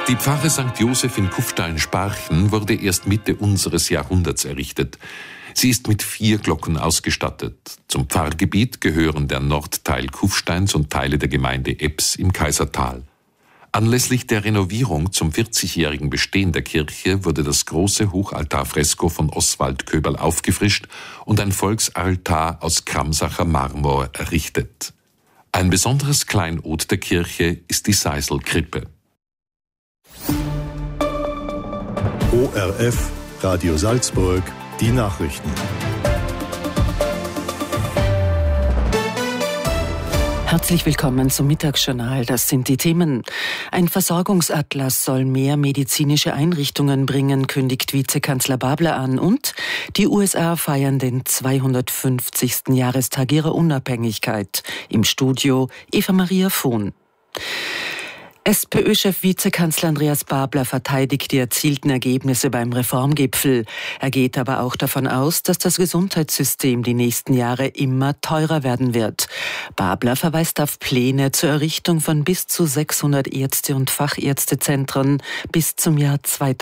Die Pfarre St. Joseph in Kufstein-Sparchen wurde erst Mitte unseres Jahrhunderts errichtet. Sie ist mit 4 Glocken ausgestattet. Zum Pfarrgebiet gehören der Nordteil Kufsteins und Teile der Gemeinde Ebbs im Kaisertal. Anlässlich der Renovierung zum 40-jährigen Bestehen der Kirche wurde das große Hochaltarfresko von Oswald Köberl aufgefrischt und ein Volksaltar aus Kramsacher Marmor errichtet. Ein besonderes Kleinod der Kirche ist die Seiselkrippe. ORF, Radio Salzburg, die Nachrichten. Herzlich willkommen zum Mittagsjournal. Das sind die Themen. Ein Versorgungsatlas soll mehr medizinische Einrichtungen bringen, kündigt Vizekanzler Babler an. Und die USA feiern den 250. Jahrestag ihrer Unabhängigkeit. Im Studio Eva Maria Vohn. SPÖ-Chef Vizekanzler Andreas Babler verteidigt die erzielten Ergebnisse beim Reformgipfel. Er geht aber auch davon aus, dass das Gesundheitssystem die nächsten Jahre immer teurer werden wird. Babler verweist auf Pläne zur Errichtung von bis zu 600 Ärzte- und Fachärztezentren bis zum Jahr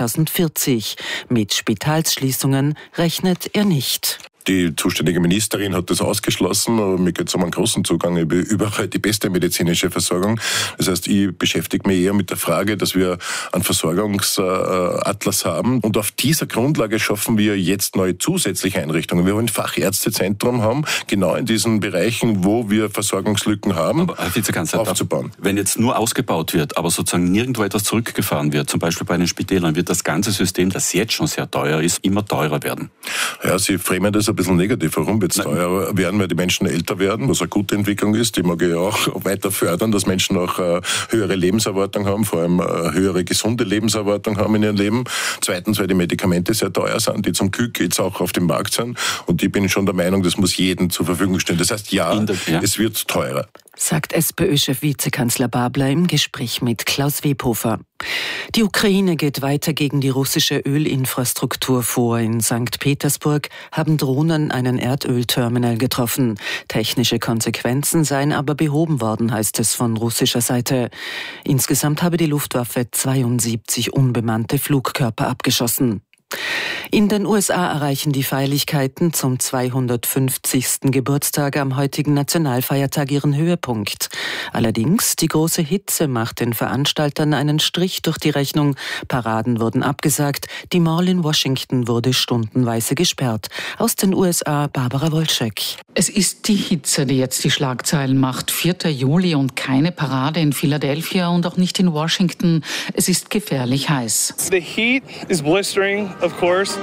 2040. Mit Spitalsschließungen rechnet er nicht. Die zuständige Ministerin hat das ausgeschlossen, aber mir geht es um einen großen Zugang überall die beste medizinische Versorgung. Das heißt, ich beschäftige mich eher mit der Frage, dass wir einen Versorgungsatlas haben und auf dieser Grundlage schaffen wir jetzt neue zusätzliche Einrichtungen. Wir wollen ein Fachärztezentrum haben, genau in diesen Bereichen, wo wir Versorgungslücken haben, aber, Herr Vizekanzler, aufzubauen. Wenn jetzt nur ausgebaut wird, aber sozusagen nirgendwo etwas zurückgefahren wird, zum Beispiel bei den Spitälern, wird das ganze System, das jetzt schon sehr teuer ist, immer teurer werden. Ja, Sie framen das ein bisschen negativ. Warum wird es teurer werden? Weil die Menschen älter werden, was eine gute Entwicklung ist. Die mag ich auch weiter fördern, dass Menschen auch höhere Lebenserwartung haben, vor allem höhere gesunde Lebenserwartung haben in ihrem Leben. Zweitens, weil die Medikamente sehr teuer sind, die zum Glück jetzt auch auf dem Markt sind. Und ich bin schon der Meinung, das muss jedem zur Verfügung stehen. Das heißt, es wird teurer. Sagt SPÖ-Chef Vizekanzler Babler im Gespräch mit Klaus Webhofer. Die Ukraine geht weiter gegen die russische Ölinfrastruktur vor. In St. Petersburg haben Drohnen einen Erdölterminal getroffen. Technische Konsequenzen seien aber behoben worden, heißt es von russischer Seite. Insgesamt habe die Luftwaffe 72 unbemannte Flugkörper abgeschossen. In den USA erreichen die Feierlichkeiten zum 250. Geburtstag am heutigen Nationalfeiertag ihren Höhepunkt. Allerdings, die große Hitze macht den Veranstaltern einen Strich durch die Rechnung. Paraden wurden abgesagt, die Mall in Washington wurde stundenweise gesperrt. Aus den USA Barbara Wolczek. Es ist die Hitze, die jetzt die Schlagzeilen macht. 4. Juli und keine Parade in Philadelphia und auch nicht in Washington. Es ist gefährlich heiß. The heat is blistering, of course.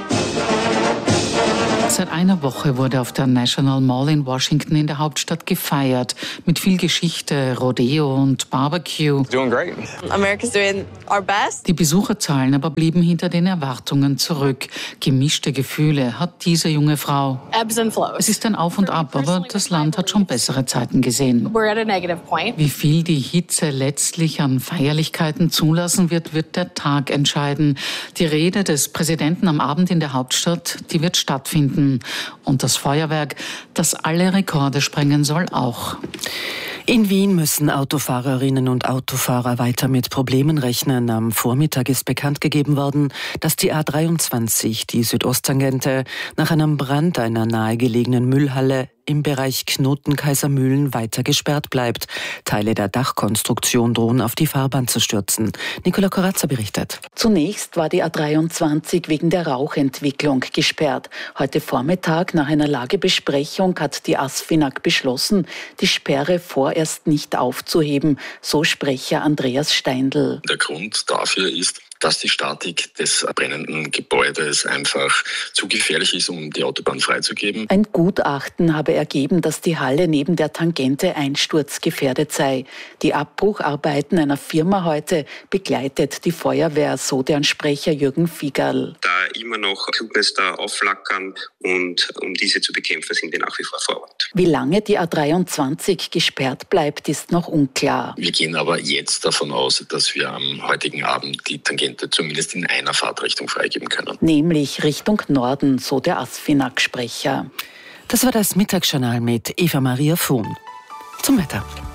Seit einer Woche wurde auf der National Mall in Washington in der Hauptstadt gefeiert. Mit viel Geschichte, Rodeo und Barbecue. Doing great. America's doing our best. Die Besucherzahlen aber blieben hinter den Erwartungen zurück. Gemischte Gefühle hat diese junge Frau. Ebbs and flows. Es ist ein Auf und Ab, aber das Land hat schon bessere Zeiten gesehen. We're at a negative point. Wie viel die Hitze letztlich an Feierlichkeiten zulassen wird, wird der Tag entscheiden. Die Rede des Präsidenten am Abend in der Hauptstadt, die wird stattfinden. Und das Feuerwerk, das alle Rekorde sprengen soll, auch. In Wien müssen Autofahrerinnen und Autofahrer weiter mit Problemen rechnen. Am Vormittag ist bekannt gegeben worden, dass die A23, die Südosttangente, nach einem Brand einer nahegelegenen Müllhalle im Bereich Knoten-Kaisermühlen weiter gesperrt bleibt. Teile der Dachkonstruktion drohen auf die Fahrbahn zu stürzen. Nicola Corazza berichtet. Zunächst war die A23 wegen der Rauchentwicklung gesperrt. Heute Vormittag nach einer Lagebesprechung hat die ASFINAG beschlossen, die Sperre vorerst nicht aufzuheben, so Sprecher Andreas Steindl. Der Grund dafür ist, dass die Statik des brennenden Gebäudes einfach zu gefährlich ist, um die Autobahn freizugeben. Ein Gutachten habe ergeben, dass die Halle neben der Tangente einsturzgefährdet sei. Die Abbrucharbeiten einer Firma heute begleitet die Feuerwehr, so deren Sprecher Jürgen Fiegerl. Da immer noch Flugnester aufflackern und um diese zu bekämpfen, sind wir nach wie vor vor Ort. Wie lange die A23 gesperrt bleibt, ist noch unklar. Wir gehen aber jetzt davon aus, dass wir am heutigen Abend die Tangente zumindest in einer Fahrtrichtung freigeben können. Nämlich Richtung Norden, so der ASFINAG-Sprecher. Das war das Mittagsjournal mit Eva Maria Vohn. Zum Wetter.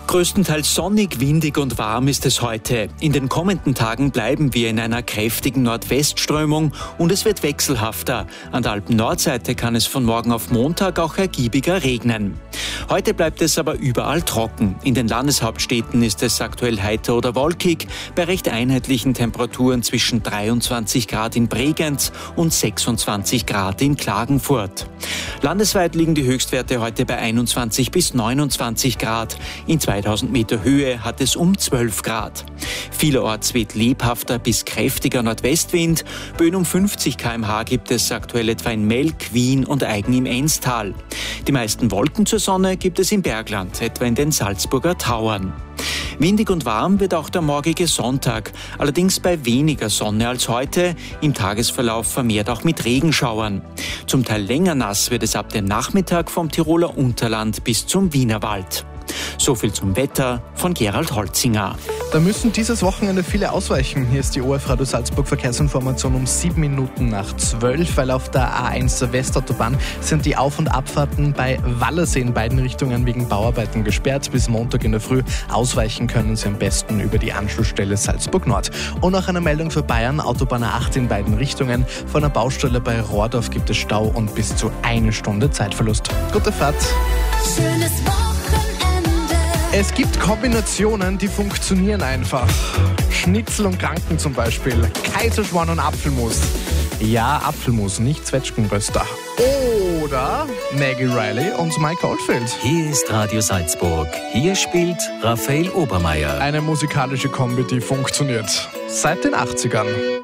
Größtenteils sonnig, windig und warm ist es heute. In den kommenden Tagen bleiben wir in einer kräftigen Nordwestströmung und es wird wechselhafter. An der Alpen-Nordseite kann es von morgen auf Montag auch ergiebiger regnen. Heute bleibt es aber überall trocken. In den Landeshauptstädten ist es aktuell heiter oder wolkig, bei recht einheitlichen Temperaturen zwischen 23 Grad in Bregenz und 26 Grad in Klagenfurt. Landesweit liegen die Höchstwerte heute bei 21 bis 29 Grad. In 2000 Meter Höhe hat es um 12 Grad. Vielerorts weht lebhafter bis kräftiger Nordwestwind. Böen um 50 km/h gibt es aktuell etwa in Melk, Wien und Aigen im Enstal. Die meisten Wolken zur Sonne gibt es im Bergland, etwa in den Salzburger Tauern. Windig und warm wird auch der morgige Sonntag, allerdings bei weniger Sonne als heute, im Tagesverlauf vermehrt auch mit Regenschauern. Zum Teil länger nass wird es ab dem Nachmittag vom Tiroler Unterland bis zum Wienerwald. So viel zum Wetter von Gerald Holzinger. Da müssen dieses Wochenende viele ausweichen. Hier ist die ORF Radio Salzburg Verkehrsinformation um 7 Minuten nach 12, weil auf der A1 der Westautobahn sind die Auf- und Abfahrten bei Wallersee in beiden Richtungen wegen Bauarbeiten gesperrt. Bis Montag in der Früh ausweichen können Sie am besten über die Anschlussstelle Salzburg Nord. Und noch eine Meldung für Bayern, Autobahn A8 in beiden Richtungen. Von der Baustelle bei Rohrdorf gibt es Stau und bis zu 1 Stunde Zeitverlust. Gute Fahrt. Schönes Wochenende. Es gibt Kombinationen, die funktionieren einfach. Schnitzel und Kranken zum Beispiel. Kaiserschmarrn und Apfelmus. Ja, Apfelmus, nicht Zwetschgenröster. Oder Maggie Riley und Mike Oldfield. Hier ist Radio Salzburg. Hier spielt Raphael Obermeier. Eine musikalische Kombi, die funktioniert. Seit den 80ern.